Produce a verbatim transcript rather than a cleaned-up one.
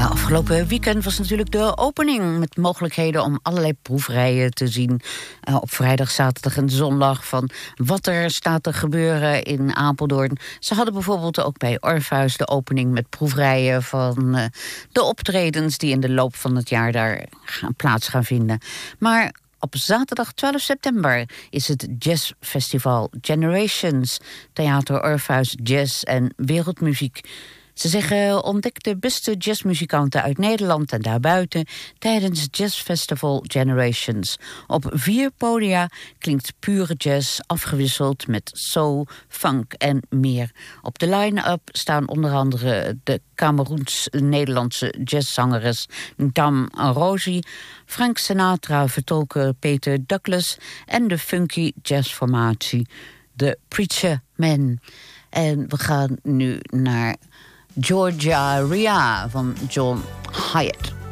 Afgelopen weekend was natuurlijk de opening met mogelijkheden om allerlei proeverijen te zien. Uh, op vrijdag, zaterdag en zondag van wat er staat te gebeuren in Apeldoorn. Ze hadden bijvoorbeeld ook bij Orpheus de opening met proeverijen van uh, de optredens die in de loop van het jaar daar gaan, plaats gaan vinden. Maar op zaterdag twaalf september is het jazzfestival Generations. Theater Orpheus Jazz en Wereldmuziek. Ze zeggen, ontdek de beste jazzmuzikanten uit Nederland en daarbuiten tijdens het jazzfestival Generations. Op vier podia klinkt pure jazz afgewisseld met soul, funk en meer. Op de line-up staan onder andere de Cameroens-Nederlandse jazzzangeres Dam Rosie, Frank Sinatra vertolker Peter Douglas en de funky jazzformatie The Preacher Men. En we gaan nu naar Georgia Ria van John Hyatt.